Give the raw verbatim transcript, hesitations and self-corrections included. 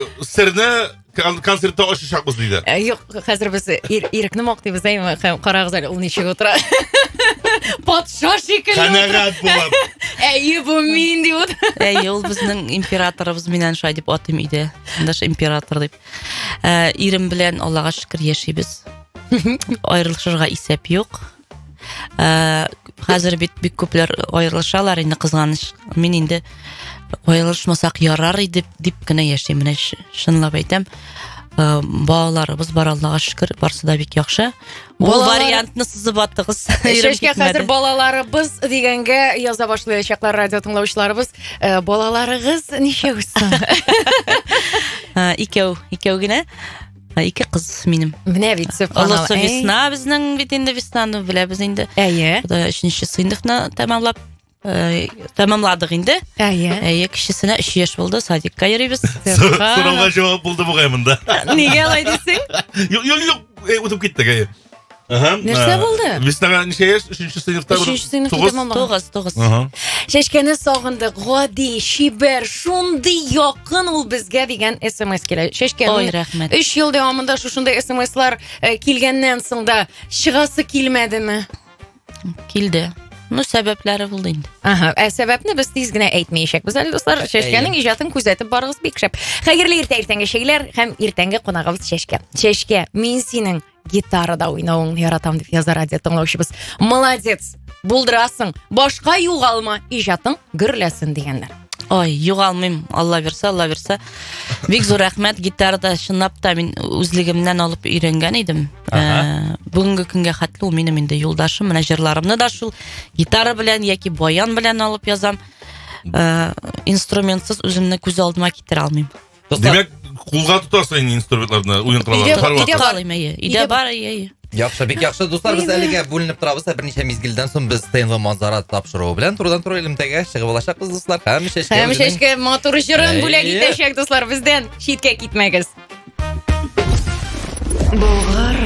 sirni konsertda ochishaqmiz deydi. Yo'q, hozir biz Erikni moqtaymiz, aymi, qarag'izlar ul nechig o'tiradi. Podsho shekilli. Qanaqat bo'lib. Ey, bu men deb. Ey, ul bizning imperatorimiz mendan shay deb otim edi. Ndash imperator deb. Irim bilan Allohga shukr yashaymiz. Ayrılışırga isep yo'q. Hozir bit ko'plar ayrılışalar, endi qizg'anish. Men endi ayrılışmasak yarar edi debgina yashayman. Shunlab aytam. Bolalarimiz bar Allohga shukr, barsa da bek yaxshi. Bu variantni sizib atdingiz. Sheshga hozir bolalarimiz deganga yoza boshlayacaklar radio tinglovchilarimiz. Bolalaringiz necha o'ssin? Ikov, ikovgina. Ikki qiz menim. Mine bit subhanallah. Allah vесна bizning bit endi vеснаны bilamiz endi. Әйе. Xudo uchinchi sinfni tamamlab tamamladik endi. Әйе. Әйе, кичисенә өч яшь булды, садикка йөрибез. So'rovga javob bo'ldi bu qaymında. Nega alay desang? Yo'q, yo'q, yo'q, o'tib ketdik. Aha. Narsa bo'ldi? Vеснаga necha yosh? uchinchi sinfda. uchinchi sinfda tamamlagan. to'qqiz, to'qqiz. Sheshkani sog'indik. G'odi, Shiber, shunday yaqin ul bizga degan S M S keladi. Sheshkani. Oy, rahmat. uch yil davomida shu shunday S M S'lar kelgandan so'ng da shig'asi kelmadimi? Keldi. Ну, sabablari bo'ldi endi. Aha, sababni biz tezgina aytmayshak. Biz do'stlar, Sheshkaning ijodini kuzatib borg'iz bekshab. Xayrli erta ertangi sheylar ham ertangi qonog'imiz Sheshka. Sheshka, men sening gitarada o'ynawing yaratam deb yozar radio tinglovchimiz. Молодец. Buldirasin. Boshqa yo'g'alma, ijoding gurlasin deganlar. Oy, yo'g'almayim. Alloh bersa, Alloh bersa. Bek zo'r rahmat. Gitarada shinabda men o'zligimdan olib o'rgangan edim. Bugungi kunga qatli u mening endi yo'ldoshim, menajerlarimni da shu gitara bilan yoki bayon bilan olib yozam. Instrumentsiz o'zimni ko'z oldima keltira olmayman. Demak, qo'lga tutasan instrumentlarni, o'yin qiladi. Ida qolmaydi. Ida bor, ey. Yaxshi, bek yaxshi do'stlar, biz haliga bo'linib turamiz. Bir necha mezgildan so'ng biz Stenlo Manzarat topshiruvi bilan turdan tur ilmtaga chiqib olashaqmiz do'stlar. Hamisha ishga. Hamisha ishga motor shirin bo'lak yetashak do'stlar, bizdan chetga ketmagiz. Bo'g'ir